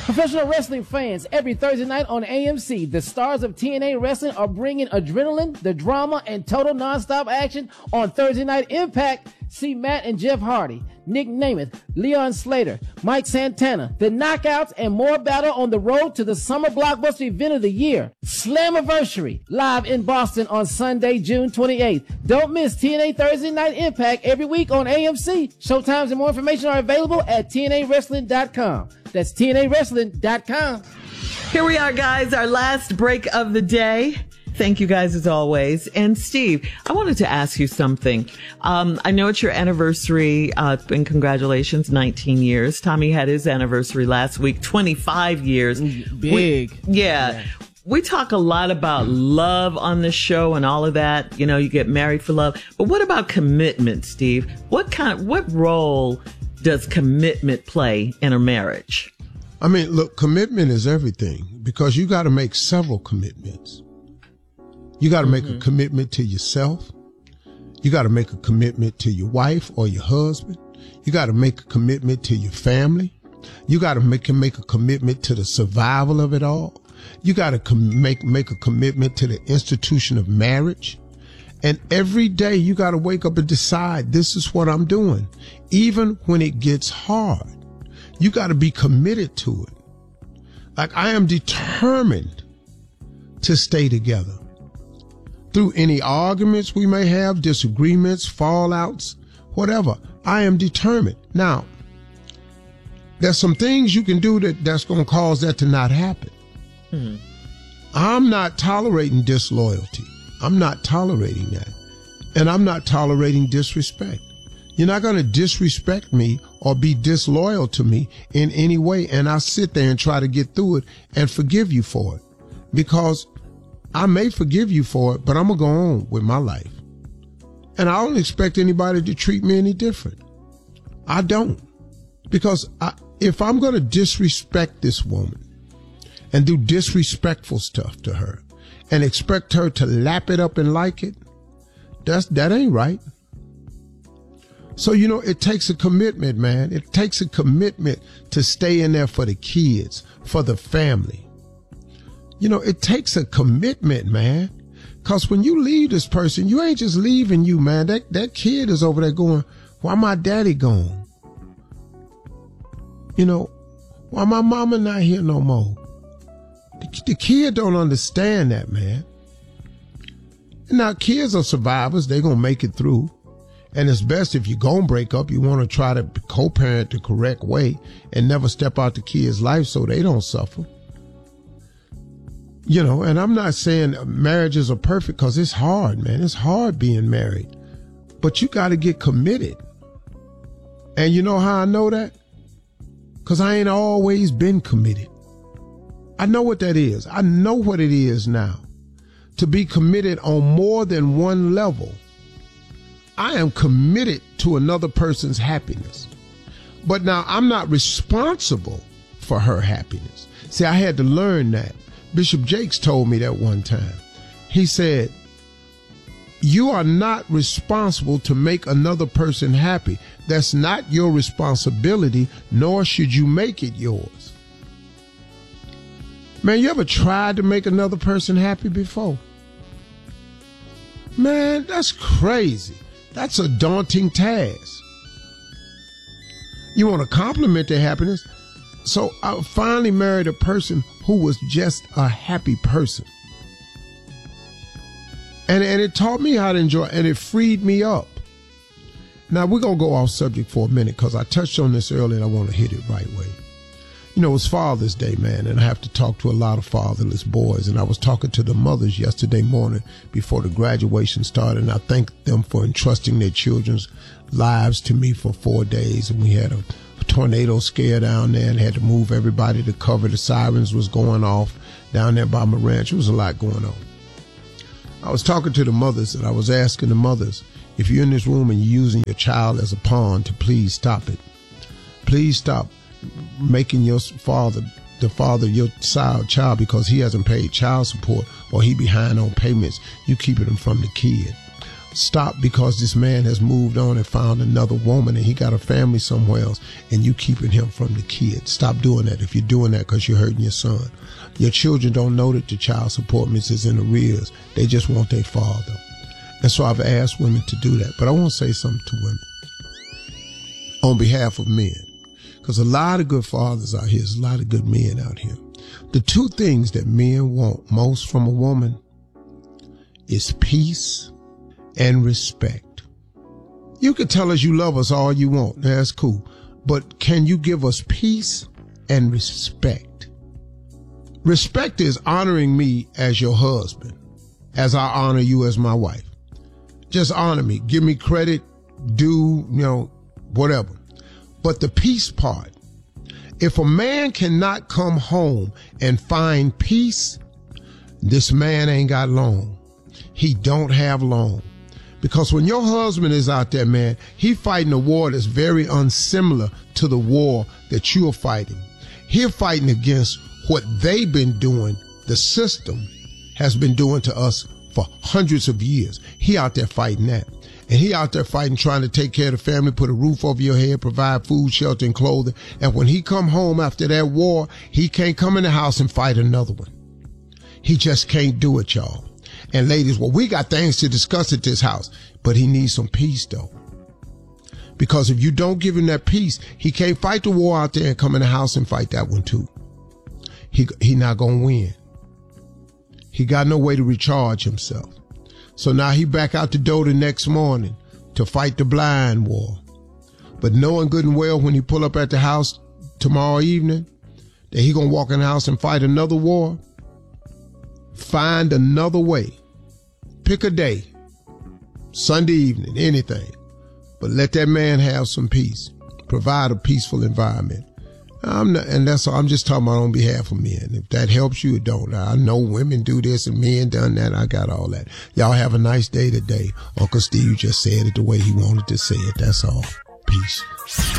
Professional wrestling fans, every Thursday night on AMC, the stars of TNA Wrestling are bringing adrenaline, the drama, and total nonstop action on Thursday Night Impact. See Matt and Jeff Hardy, Nick Namath, Leon Slater, Mike Santana, the Knockouts, and more battle on the road to the summer blockbuster event of the year, Slammiversary, live in Boston on Sunday, June 28th. Don't miss TNA Thursday Night Impact every week on AMC. Showtimes and more information are available at TNAWrestling.com. That's TNAWrestling.com. Here we are, guys, our last break of the day. Thank you guys as always. And Steve, I wanted to ask you something. I know it's your anniversary, and congratulations, 19 years. Tommy had his anniversary last week, 25 years. Big. Yeah. We talk a lot about love on the show and all of that. You know, you get married for love. But what about commitment, Steve? What role does commitment play in a marriage? I mean, look, commitment is everything because you got to make several commitments. You got to make a commitment to yourself. You got to make a commitment to your wife or your husband. You got to make a commitment to your family. You got to make a commitment to the survival of it all. You got to make a commitment to the institution of marriage. And every day you got to wake up and decide, this is what I'm doing. Even when it gets hard, you got to be committed to it. Like I am determined to stay together. Through any arguments we may have, disagreements, fallouts, whatever, I am determined. Now, there's some things you can do that's going to cause that to not happen. Mm-hmm. I'm not tolerating disloyalty. I'm not tolerating that. And I'm not tolerating disrespect. You're not going to disrespect me or be disloyal to me in any way. And I sit there and try to get through it and forgive you for it. Because I may forgive you for it, but I'm going to go on with my life. And I don't expect anybody to treat me any different. I don't. Because if I'm going to disrespect this woman and do disrespectful stuff to her and expect her to lap it up and like it, that ain't right. So, you know, it takes a commitment, man. It takes a commitment to stay in there for the kids, for the family. You know, it takes a commitment, man. Because when you leave this person, you ain't just leaving you, man. That kid is over there going, why my daddy gone? You know, why my mama not here no more? The kid don't understand that, man. Now, kids are survivors. They're going to make it through. And it's best if you're going to break up, you want to try to co-parent the correct way and never step out the kid's life so they don't suffer. You know, and I'm not saying marriages are perfect because it's hard, man. It's hard being married. But you got to get committed. And you know how I know that? Because I ain't always been committed. I know what that is. I know what it is now. To be committed on more than one level. I am committed to another person's happiness. But now I'm not responsible for her happiness. See, I had to learn that. Bishop Jakes told me that one time. He said, you are not responsible to make another person happy. That's not your responsibility, nor should you make it yours. Man, you ever tried to make another person happy before? Man, that's crazy. That's a daunting task. You want to compliment their happiness? So I finally married a person who was just a happy person. And it taught me how to enjoy, and it freed me up. Now, we're going to go off subject for a minute because I touched on this earlier and I want to hit it right way. You know, it's Father's Day, man, and I have to talk to a lot of fatherless boys. And I was talking to the mothers yesterday morning before the graduation started, and I thanked them for entrusting their children's lives to me for 4 days. And we had a tornado scare down there and had to move everybody to cover. The sirens was going off down there by my ranch. There was a lot going on. I was talking to the mothers and I was asking the mothers, if you're in this room and you're using your child as a pawn, to please stop it. Please stop making your father the father of your child because he hasn't paid child support or he behind on payments. You keeping him from the kid. stop because this man has moved on and found another woman and he got a family somewhere else and you keeping him from the kids. Stop doing that if you're doing that because you're hurting your son. Your children don't know that the child support is in arrears. They just want their father. And so I've asked women to do that. But I want to say something to women on behalf of men, because a lot of good fathers out here, there's a lot of good men out here. The two things that men want most from a woman is peace and respect. You can tell us you love us all you want. That's cool. But can you give us peace and respect? Respect is honoring me as your husband, as I honor you as my wife. Just honor me. Give me credit, whatever. But the peace part, if a man cannot come home and find peace, this man ain't got long. He don't have long. Because when your husband is out there, man, he fighting a war that's very unsimilar to the war that you're fighting. He's fighting against what they've been doing, the system has been doing to us for hundreds of years. He out there fighting that. And he out there fighting, trying to take care of the family, put a roof over your head, provide food, shelter, and clothing. And when he come home after that war, he can't come in the house and fight another one. He just can't do it, y'all. And ladies, well, we got things to discuss at this house, but he needs some peace though. Because if you don't give him that peace, he can't fight the war out there and come in the house and fight that one too. He not gonna win. He got no way to recharge himself. So now he back out the door the next morning to fight the blind war. But knowing good and well when he pull up at the house tomorrow evening that he gonna walk in the house and fight another war, find another way. Pick a day, Sunday evening, anything. But let that man have some peace. Provide a peaceful environment. I'm just talking about on behalf of men. If that helps you, it don't. I know women do this and men done that. I got all that. Y'all have a nice day today. Uncle Steve just said it the way he wanted to say it. That's all. Peace.